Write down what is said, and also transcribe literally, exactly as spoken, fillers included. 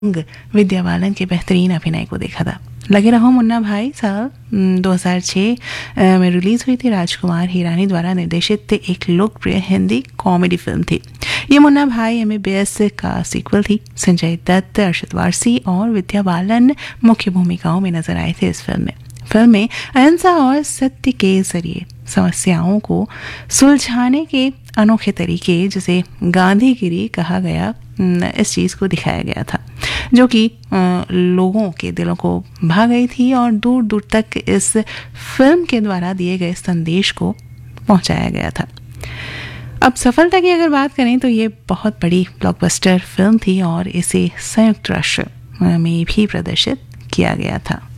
विद्या बालन के बेहतरीन अभिनय को देखा था। लगे रहो मुन्ना भाई साल दो हज़ार छह में रिलीज हुई थी। राजकुमार हिरानी द्वारा निर्देशित एक लोकप्रिय हिंदी कॉमेडी फिल्म थी। ये मुन्ना भाई एम बी एस का सीक्वल थी। संजय दत्त, अरशद वारसी और विद्या बालन मुख्य भूमिकाओं में नजर आए थे इस फिल्म में। फिल्म में अहिंसा और सत्य के जरिए समस्याओं को सुलझाने के अनोखे तरीके, जिसे गांधीगिरी कहा गया, इस चीज़ को दिखाया गया था, जो कि लोगों के दिलों को भा गई थी और दूर दूर तक इस फिल्म के द्वारा दिए गए संदेश को पहुंचाया गया था। अब सफलता की अगर बात करें तो ये बहुत बड़ी ब्लॉकबस्टर फिल्म थी और इसे संयुक्त राष्ट्र में भी प्रदर्शित किया गया था।